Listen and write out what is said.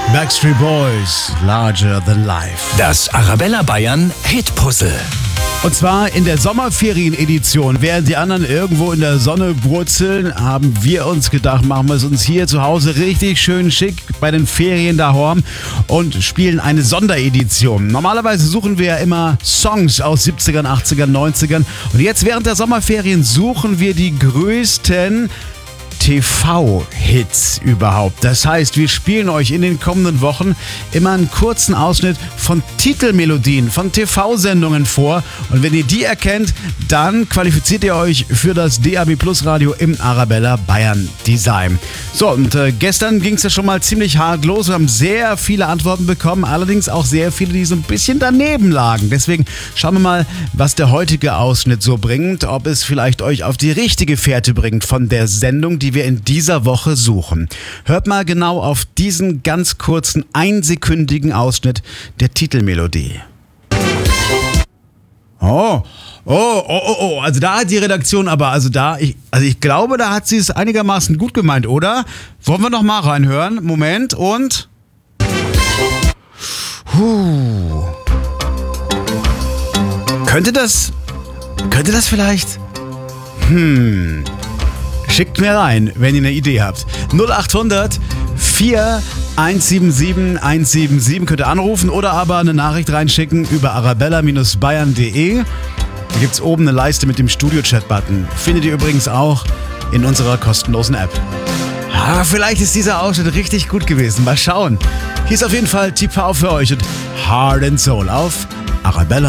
Backstreet Boys, Larger Than Life. Das Arabella Bayern Hitpuzzle. Und zwar in der Sommerferien-Edition. Während die anderen irgendwo in der Sonne brutzeln, haben wir uns gedacht, machen wir es uns hier zu Hause richtig schön schick bei den Ferien daheim und spielen eine Sonderedition. Normalerweise suchen wir ja immer Songs aus 70ern, 80ern, 90ern. Und jetzt während der Sommerferien suchen wir die größten TV-Hits überhaupt. Das heißt, wir spielen euch in den kommenden Wochen immer einen kurzen Ausschnitt von Titelmelodien, von TV-Sendungen vor. Und wenn ihr die erkennt, dann qualifiziert ihr euch für das DAB Plus Radio im Arabella Bayern Design. So, und gestern ging es ja schon mal ziemlich hart los. Wir haben sehr viele Antworten bekommen, allerdings auch sehr viele, die so ein bisschen daneben lagen. Deswegen schauen wir mal, was der heutige Ausschnitt so bringt, ob es vielleicht euch auf die richtige Fährte bringt von der Sendung, die wir in dieser Woche suchen. Hört mal genau auf diesen ganz kurzen, einsekündigen Ausschnitt der Titelmelodie. Oh, also da hat die Redaktion ich glaube, da hat sie es einigermaßen gut gemeint, oder? Wollen wir noch mal reinhören? Moment und... Könnte das vielleicht... Schickt mir rein, wenn ihr eine Idee habt. 0800 4177 177 könnt ihr anrufen oder aber eine Nachricht reinschicken über arabella-bayern.de. Da gibt es oben eine Leiste mit dem Studio-Chat-Button. Findet ihr übrigens auch in unserer kostenlosen App. Vielleicht ist dieser Ausschnitt richtig gut gewesen. Mal schauen. Hier ist auf jeden Fall TV für euch und Heart and Soul auf Arabella.